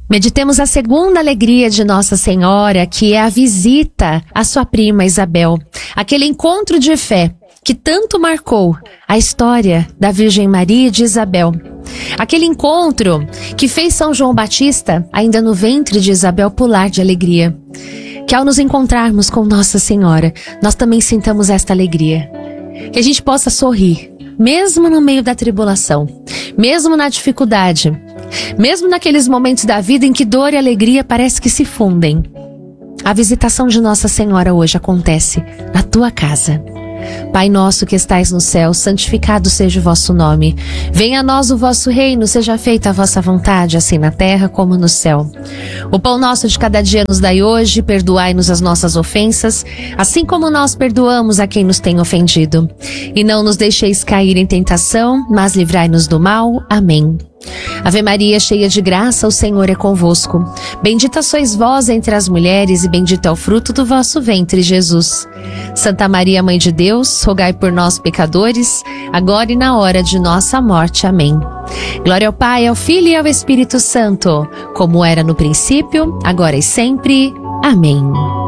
Meditemos a segunda alegria de Nossa Senhora, que é a visita à sua prima Isabel. Aquele encontro de fé que tanto marcou a história da Virgem Maria e de Isabel. Aquele encontro que fez São João Batista, ainda no ventre de Isabel, pular de alegria. Que ao nos encontrarmos com Nossa Senhora, nós também sintamos esta alegria. Que a gente possa sorrir, mesmo no meio da tribulação, mesmo na dificuldade, mesmo naqueles momentos da vida em que dor e alegria parece que se fundem. A visitação de Nossa Senhora hoje acontece na tua casa. Pai nosso que estais no céu, santificado seja o vosso nome. Venha a nós o vosso reino, seja feita a vossa vontade, assim na terra como no céu. O pão nosso de cada dia nos dai hoje, perdoai-nos as nossas ofensas, assim como nós perdoamos a quem nos tem ofendido. E não nos deixeis cair em tentação, mas livrai-nos do mal. Amém. Ave Maria, cheia de graça, o Senhor é convosco. Bendita sois vós entre as mulheres e bendito é o fruto do vosso ventre, Jesus. Santa Maria, Mãe de Deus, rogai por nós, pecadores, agora e na hora de nossa morte. Amém. Glória ao Pai, ao Filho e ao Espírito Santo, como era no princípio, agora e sempre. Amém.